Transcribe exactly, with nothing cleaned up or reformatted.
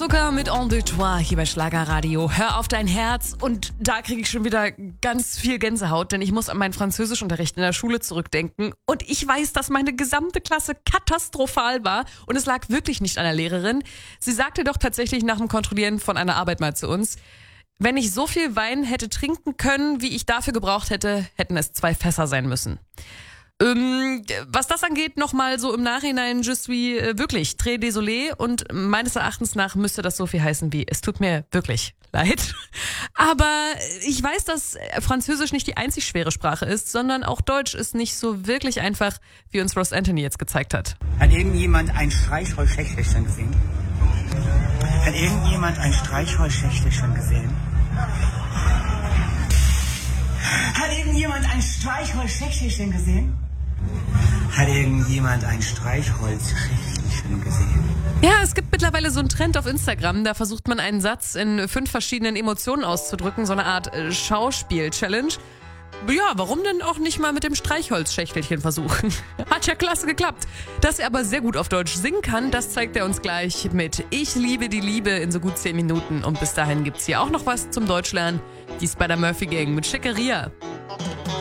Zucker mit En deux Trois hier bei Schlagerradio. Hör auf dein Herz. Und da kriege ich schon wieder ganz viel Gänsehaut, denn ich muss an meinen Französischunterricht in der Schule zurückdenken. Und ich weiß, dass meine gesamte Klasse katastrophal war. Und es lag wirklich nicht an der Lehrerin. Sie sagte doch tatsächlich nach dem Kontrollieren von einer Arbeit mal zu uns: Wenn ich so viel Wein hätte trinken können, wie ich dafür gebraucht hätte, hätten es zwei Fässer sein müssen. Ähm, was das angeht, nochmal so im Nachhinein, je suis äh, wirklich très désolé, und meines Erachtens nach müsste das so viel heißen wie: Es tut mir wirklich leid. Aber ich weiß, dass Französisch nicht die einzig schwere Sprache ist, sondern auch Deutsch ist nicht so wirklich einfach, wie uns Ross Anthony jetzt gezeigt hat. Hat irgendjemand ein Streichholzschächtelchen gesehen? Hat irgendjemand ein Streichholzschächtelchen gesehen? Hat irgendjemand ein Streichholzschächtelchen gesehen? Hat irgendjemand ein Streichholzschächtelchen gesehen? Ja, es gibt mittlerweile so einen Trend auf Instagram, da versucht man einen Satz in fünf verschiedenen Emotionen auszudrücken, so eine Art äh, Schauspiel-Challenge. Ja, warum denn auch nicht mal mit dem Streichholzschächtelchen versuchen? Hat ja klasse geklappt. Dass er aber sehr gut auf Deutsch singen kann, das zeigt er uns gleich mit Ich liebe die Liebe in so gut zehn Minuten. Und bis dahin gibt's hier auch noch was zum Deutschlernen. Die Spider-Murphy Gang mit Schickeria.